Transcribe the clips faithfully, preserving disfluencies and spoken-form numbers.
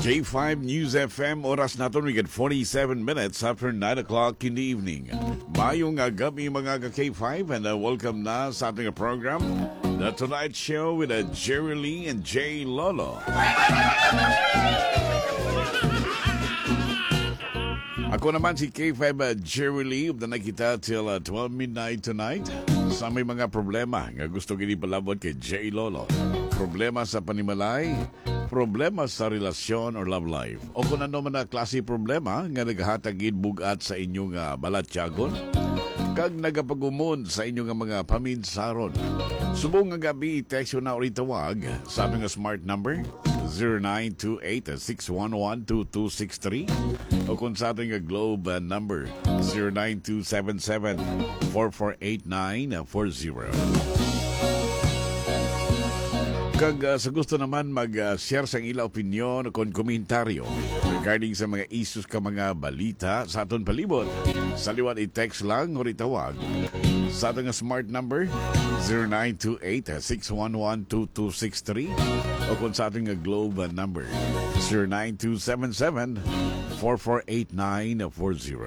J five News F M, oras natin, we get forty-seven minutes after nine o'clock in the evening. Mayong gabi mga ka-K five, and uh, welcome na sa ating program, The Tonight Show with uh, Jerry Lee and Jay Lolo. Ako naman si K five uh, Jerry Lee, na nakita till uh, twelve midnight tonight. Sa may mga problema nga gusto gini palabot kay Jay Lolo. Problema sa panimalay, problema sa relasyon or love life. O kung ano man na klase problema nga naghatagid bugat sa inyong uh, balatyagon, kag nagapagumon sa inyong mga paminsaron. Subong nga gabi, text na ulit tawag sa aming smart number zero nine two eight, six one one, two two six three o kung sa ating globe uh, number zero nine two seven seven, four four eight nine four zero. Kag uh, sa gusto naman mag-share uh, sa ila opinion o kung komentaryo regarding sa mga issues ka mga balita sa aton palibot, sa liwat i-text lang o itawag sa ating smart number zero nine two eight, six one one, two two six three o kung sa ating globe number zero nine two seven seven, four four eight nine four zero.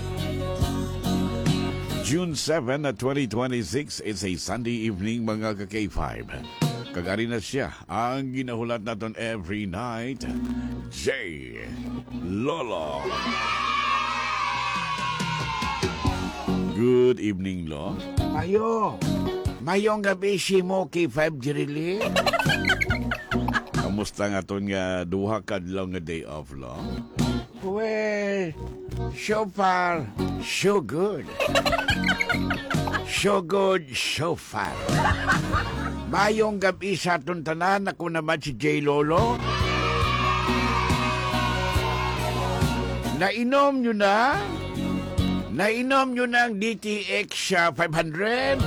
June seventh, twenty twenty-six is a Sunday evening mga ka-K five. Kagari na siya ang ginahulat natin every night, Jay Lolo. Good evening, Lo. Mayo, mayong gabi si mo K five Jirili. Kamusta nga ton nga duha kadlaw nga day off, Lo? Well, so far, so good. So good, so far. Mayong gabi sa atong tanan, ako naman si Jay Lolo. Nainom nyo na? Nainom nyo na ang D T X uh, five hundred?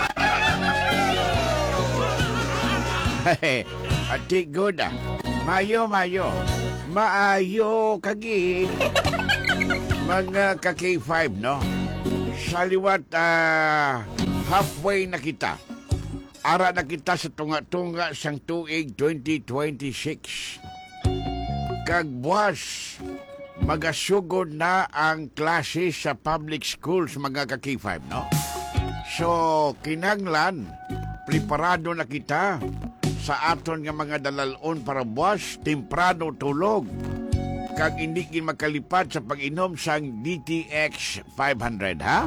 Ati good ah. Mayo, mayo. Maayo, kagid. Mga ka-K five, no? Sa liwat, uh, halfway na kita. Ara na kita sa tunga-tunga sang tuig twenty twenty-six. Kag buwas, magasugod na ang klase sa public schools mga ka-K five, no? So, kinanglan, preparado na kita sa aton nga mga dalalon para buwas, temprano tulog. Kag hindi kin makalipat sa pag-inom sang D T X five hundred, ha?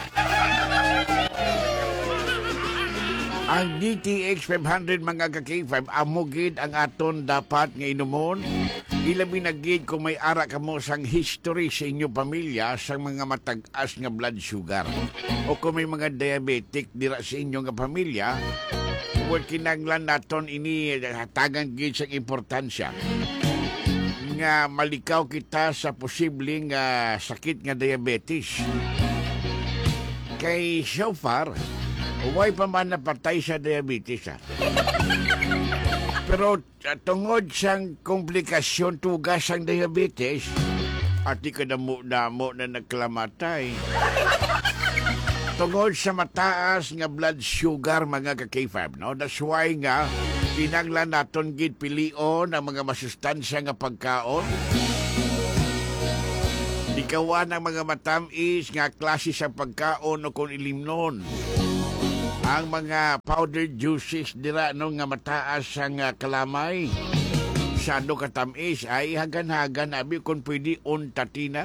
Ang D T X five hundred mga ka-K five, amugid ang aton dapat nga inumon. Ilabi na gid kung may ara ka mo sang history sa inyong pamilya sang mga matag-as nga blood sugar. O kung may mga diabetic dira sa inyong nga pamilya, huwag kinanglan naton ini hatagan gid sa importansya nga malikaw kita sa posibleng uh, sakit nga diabetes. Kay so far, huwag pa man napatay sa diabetes, ha? Pero uh, tungod sang komplikasyon tugas ang diabetes, at di ka damo-damo na nagklamatay. Tungod sa mataas nga blood sugar mga ka-K five, no? That's why nga, pinanglan naton gid pilion ang mga masustansya nga pagkaon. Ikawan ang mga matamis nga klase sa pagkaon o kung ilimnon. Ang mga powdered juices dira no nga mataas ang uh, kalamay. Sado katamis ay hagan-hagan abi kung pwede untatina.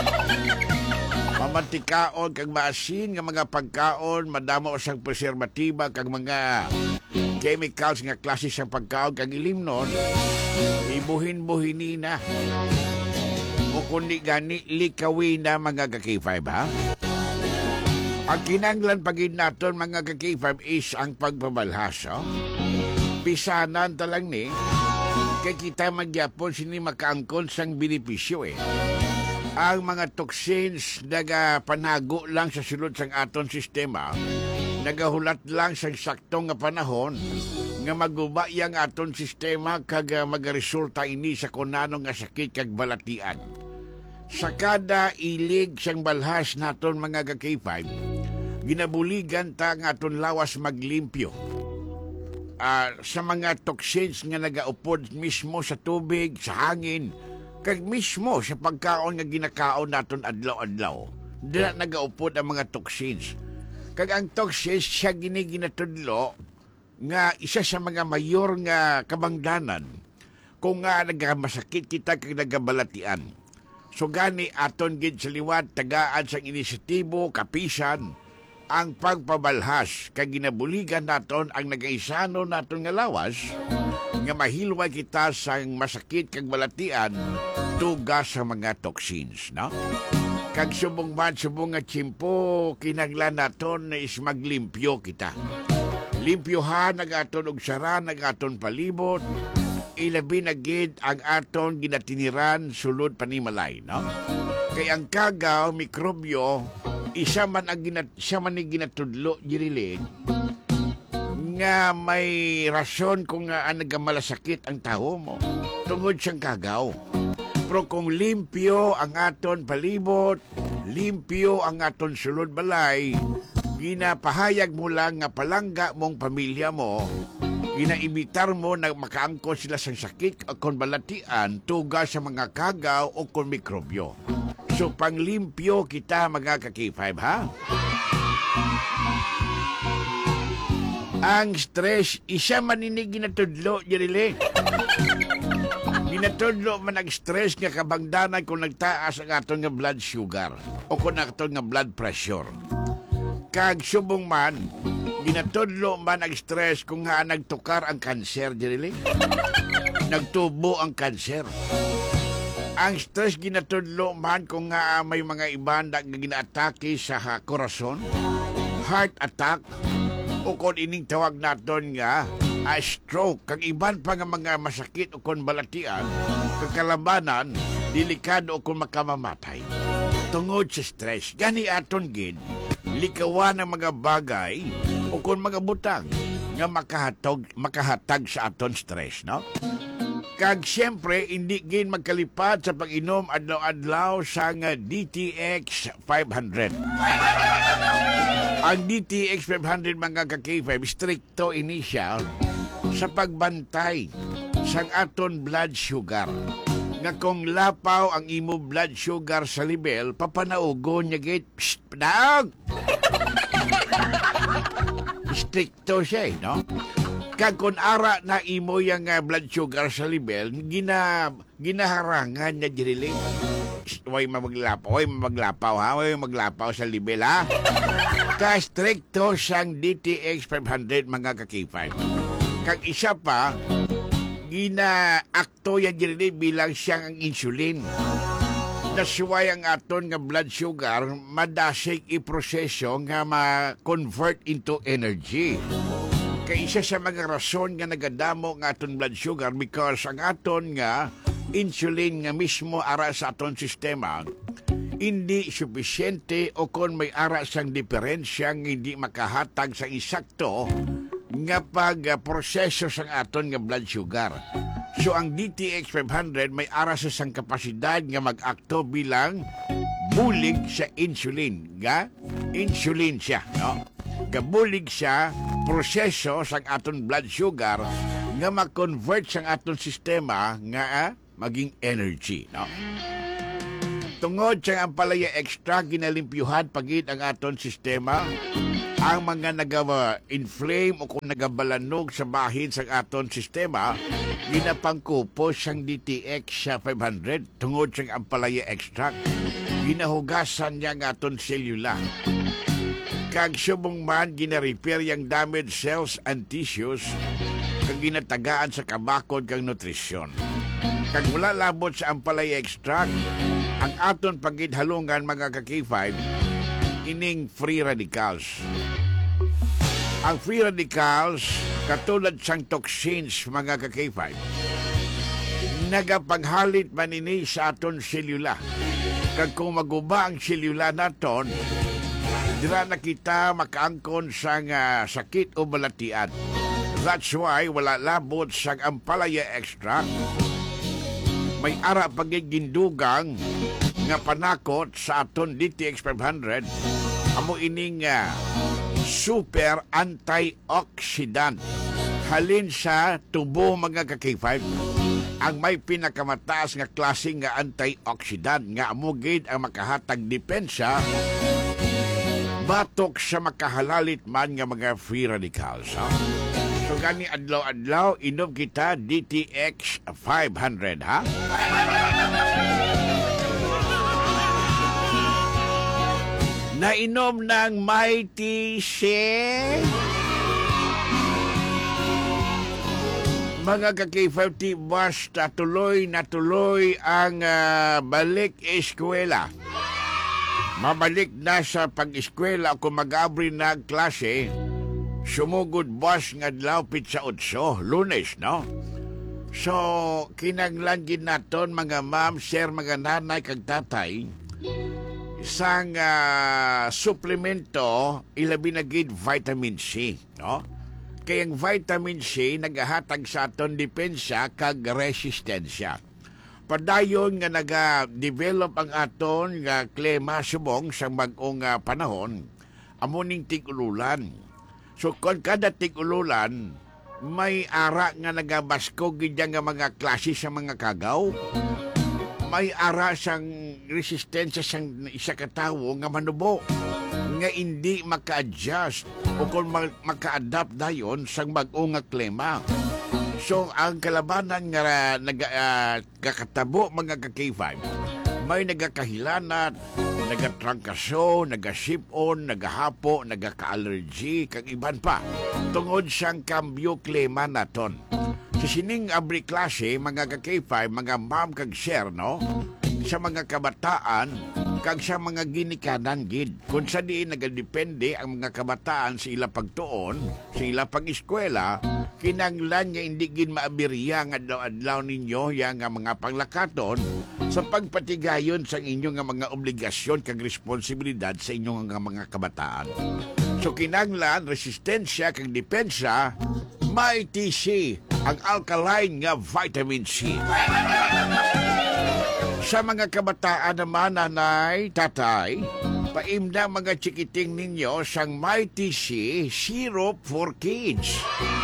Mamantikaon kag maasin nga mga pagkaon, madamo sang preservatiba kag mga chemicals nga klase sa pagkaon kag ilimnon, ibuhin-buhini na. O kundi gani likawin na mga ka-K five, ha? Ang kinanglan pagin naton mga ka-K five is ang pagbabalhas, oh? Pisanan talang ni, kay kita magyapon sini makaangkon sang benepisyo, eh. Ang mga toxins naga panago lang sa sulod sang aton sistema, nagahulat lang sa saktong nga panahon nga maguba yang aton sistema kag magaresulta ini sa kunano nga sakit kag balatian. Sa kada ilig sang balhas naton mga ka-K five, ginabuligan ta nga aton lawas maglimpyo. ah, sa mga toxins nga nagaupod mismo sa tubig, sa hangin, kag mismo sa pagkaon nga ginakaon naton adlaw-adlaw. Dila nagaupod ang mga toxins. Kag ang toxins siya gini ginatudlo nga isa sa mga mayor nga kabangdanan kung nga nagamasakit kita kag nagabalatian. So gani aton gid sa liwat tagaan sa inisyatibo kapisan ang pagpabalhas kag ginabuligan naton ang nagaisano naton nga lawas nga mahilwa kita sa masakit kag balatian tugas sa mga toxins, no? Kag subong man subong nga tiyempo kinahanglan naton is maglimpyo kita. Limpyohan ang aton og sara ang aton palibot, ilabi na gid ang aton ginatiniran sulod panimalay, no? Kay ang kagaw, mikrobyo, isa man ang ginat siya man ni ginatudlo dirilig nga may rason kung nga uh, nagamalasakit ang tao mo tungod siyang kagaw. Pero kung limpyo ang aton palibot, limpyo ang aton sulod balay, ginapahayag mo lang nga palangga mong pamilya mo, ginaimitar mo na makaangkon sila sa sakit o kon balatian tuga sa mga kagaw o kon mikrobyo. So panglimpyo kita mga ka-K five, ha? Ang stress, isa man ini ginatudlo, Jerili. Ginatudlo man ang stress nga kabangdanan kung nagtaas ang aton nga blood sugar o kung aton nga blood pressure. Kag subong man, ginatudlo man ang stress kung nga nagtukar ang kanser, Jerili. Nagtubo ang kanser. Ang stress ginatudlo man kung nga may mga ibanda nga ginaatake sa ha, korason, heart attack, o kung ining tawag naton nga a stroke, kag iban pa nga mga masakit o kung balatian, kakalabanan, delikado o kung makamamatay. Tungod sa stress, gani aton gid, likawan ang mga bagay o kung mga butang nga makahatag, makahatag sa aton stress, no? Kag siyempre, hindi gin magkalipad sa pag-inom adlaw-adlaw sa nga D T X five hundred. Ang D T X five hundred mga ka-K five, stricto initial sa pagbantay sa aton blood sugar. Nga kung lapaw ang imo blood sugar sa level, papanaugon niya gate, psst, panaog! Stricto siya, eh, no? Kag kung ara na imo yung uh, blood sugar sa level, gina, ginaharangan niya diriling. Huwag maglapaw, huwag maglapaw ha, huwag maglapaw sa level ha. Ka-stricto siyang D T X five hundred mga ka-K five. Kag isa pa, gina-akto yan diriling bilang siyang ang insulin. Nasuway ang aton nga blood sugar, madasig iproseso nga ma-convert into energy. Kay isa sa mga rason nga nagadamo nga aton blood sugar because ang aton nga insulin nga mismo ara sa aton sistema hindi sufisyente o kung may ara sang diferensya nga hindi makahatag sa isakto nga pag-proseso sang aton nga blood sugar. So ang D T X five hundred may ara sa sang kapasidad nga mag-akto bilang bulig sa insulin. Nga? Insulin siya, no? Gabulig siya proseso sa aton blood sugar nga ma-convert sa aton sistema nga ah, maging energy, no? Tungod sa ang palaya extra ginalimpyuhan pagid ang aton sistema, ang mga nag-inflame o kung nagabalanog sa bahin sa aton sistema, ginapangkupos sang D T X five hundred tungod sa ang palaya extract. Ginahugasan niya ang aton selula. Kag subong man gina-repair yung damaged cells and tissues kag ginatagaan sa kabakod kag nutrisyon. Kag wala labot sa ampalaya extract, ang aton pagidhalungan mga ka-K five, ining free radicals. Ang free radicals, katulad sang toxins mga ka-K five, nagapaghalit man ini sa aton selula. Kag kung maguba ang selula naton, dira na kita makaangkon sa uh, sakit o balatian. That's why wala labot sa ampalaya extract. May ara pagigindugang nga panakot sa aton D T X five hundred. Amo ining uh, super antioxidant halin sa tubo mga ka-K five ang may pinakamataas nga klase nga antioxidant nga amugid ang makahatag depensa batok sa makahalalit man nga mga free radicals. Ha? So gani adlaw-adlaw inom kita D T X five hundred, ha? Nainom ng Mighty Shea. Mga ka-K five, basta tuloy na tuloy ang uh, balik eskwela. Mabalik na sa pag-eskwela kung mag-abri na klase. Sumugod boss nga dlawpit sa otso, Lunes, no? So, kinanglangin naton mga ma'am, sir, mga nanay, kag tatay, isang uh, suplemento, ilabi na gid vitamin C, no? Kaya ang vitamin C nagahatag sa aton depensa kag resistensya. Padayon nga naga-develop ang aton nga klima subong sa mag-ong uh, panahon, amuning tig-ululan. So kung kada tig-ululan, may ara nga nagabasko gid nga mga klase sa mga kagaw. May ara sang resistensya sang isa ka tawo nga manubo nga hindi maka-adjust o kung maka-adapt dayon sang mag-o nga klima. So ang kalabanan nga naga, uh, kakatabo mga ka-K five, may nagakahilanat, nagatrangkaso, nagasipon, nagahapo, nagaka-allergy, kag iban pa tungod sang kambyo klima naton. Sa sining abri klase, mga ka-K five, mga ma'am kag sir, no? Sa mga kabataan, kag sa mga ginikanan gid. Kung sa diin nagadepende ang mga kabataan sa ila pagtuon, sa ila pag-eskwela, kinanglan nga hindi gid maabiriya nga adlaw-adlaw ninyo yang nga mga panglakaton sa pagpatigayon sa inyong nga mga obligasyon kag responsibilidad sa inyong nga mga kabataan. So kinanglan resistensya kag depensa, Mighty C, ang alkaline nga vitamin C. Sa mga kabataan naman, nanay, tatay, paimda mga chikiting ninyo sang Mighty C Syrup for Kids.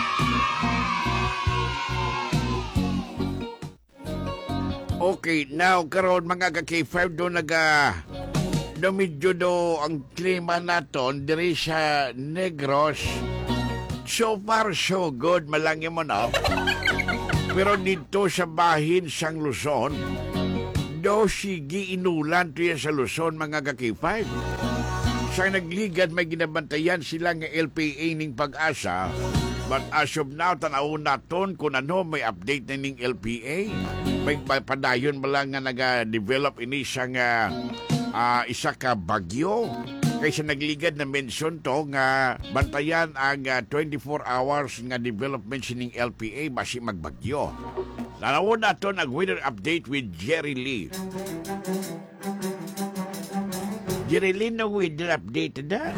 Okay, now karon mga ka-K five do naga do medyo do ang klima naton diri sa Negros. So far so good, malangi mo na. Pero dito sa bahin sang Luzon, do sige inulan tuya sa Luzon mga ka-K five. Sa nagligad may ginabantayan sila nga L P A ning Pag-asa. But as of now, tanaw naton kung ano may update na ning L P A. May padayon ba lang nga naga-develop ini siyang uh, uh, isa ka bagyo. Kaysa nagligad na mention to nga bantayan ang uh, twenty-four hours nga development sining L P A basi magbagyo. Nanawon nato ang weather update with Jerry Lee. Jerry Lee, no weather update na.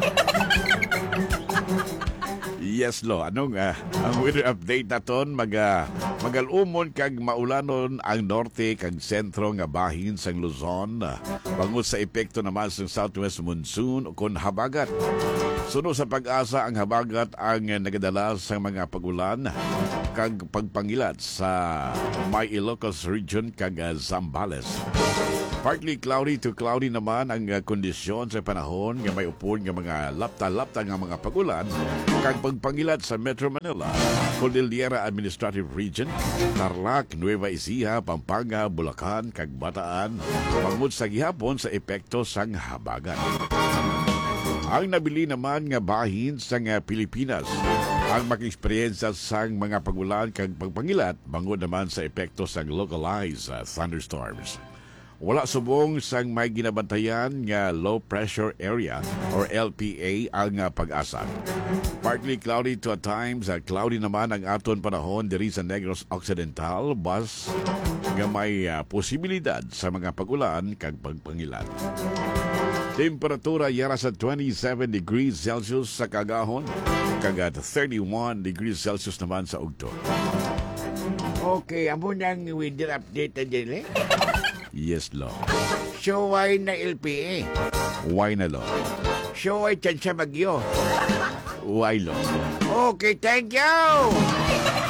Yes, lo. Anong uh, ang weather update naton mag uh, magalumon kag maulanon ang norte kag sentro nga bahin sang Luzon. Uh, bangod sa epekto naman sa southwest monsoon o kon habagat. Suno sa Pag-asa ang habagat ang uh, nagadala sa mga pagulan kag pagpangilat sa May Ilocos region kag uh, Zambales. Partly cloudy to cloudy naman ang uh, kondisyon sa panahon nga may upon nga mga lapta-lapta nga mga pagulan kag pagpangilat sa Metro Manila, Cordillera Administrative Region, Tarlac, Nueva Ecija, Pampanga, Bulacan kag Bataan bangod sa gihapon sa epekto sang habagat. Ang nabili naman nga bahin sa nga Pilipinas ang maki-eksperyensya sang mga pagulan kag pagpangilat bangod naman sa epekto sang localized uh, thunderstorms. Wala subong sang may ginabantayan nga low pressure area or L P A ang uh, Pag-asa. Partly cloudy to at times, uh, cloudy naman ang aton panahon diri sa Negros Occidental, bas nga may uh, posibilidad sa mga pagulan kag pagpangilan. Temperatura yara sa twenty-seven degrees Celsius sa Kagahon, kag thirty-one degrees Celsius naman sa Ugto. Okay, amo nang weather update na dili? Yes, lo. So, why na L P A? Why na, lo? So, why chan sa bagyo? Wailo. Okay, thank you!